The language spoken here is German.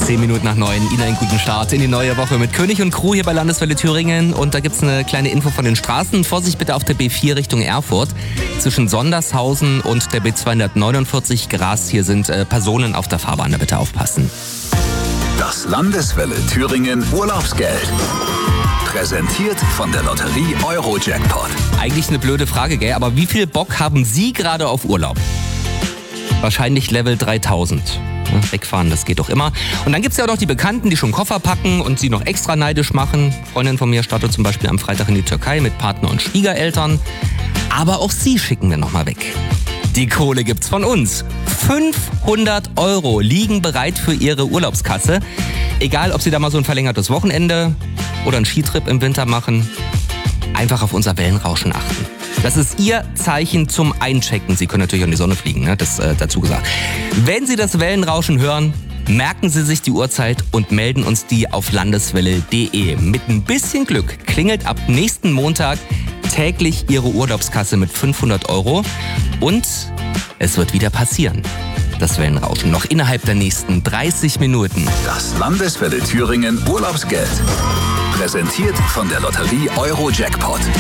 10 Minuten nach 9. Ihnen einen guten Start in die neue Woche mit König und Crew hier bei Landeswelle Thüringen. Und da gibt es eine kleine Info von den Straßen. Vorsicht bitte auf der B4 Richtung Erfurt. Zwischen Sondershausen und der B249 Gras. Hier sind Personen auf der Fahrbahn. Da bitte aufpassen. Das Landeswelle Thüringen Urlaubsgeld. Präsentiert von der Lotterie Euro-Jackpot. Eigentlich eine blöde Frage, gell? Aber wie viel Bock haben Sie gerade auf Urlaub? Wahrscheinlich Level 3000. Wegfahren, das geht doch immer. Und dann gibt es ja auch noch die Bekannten, die schon Koffer packen und sie noch extra neidisch machen. Eine Freundin von mir startet zum Beispiel am Freitag in die Türkei mit Partner und Schwiegereltern. Aber auch sie schicken wir nochmal weg. Die Kohle gibt's von uns. 500 € liegen bereit für Ihre Urlaubskasse. Egal, ob Sie da mal so ein verlängertes Wochenende oder einen Skitrip im Winter machen. Einfach auf unser Wellenrauschen achten. Das ist Ihr Zeichen zum Einchecken. Sie können natürlich an die Sonne fliegen, ne? Das dazu gesagt. Wenn Sie das Wellenrauschen hören, merken Sie sich die Uhrzeit und melden uns die auf landeswelle.de. Mit ein bisschen Glück klingelt ab nächsten Montag täglich Ihre Urlaubskasse mit 500 € und es wird wieder passieren. Das Wellenrauschen noch innerhalb der nächsten 30 Minuten. Das Landeswelle Thüringen Urlaubsgeld. Präsentiert von der Lotterie Euro-Jackpot.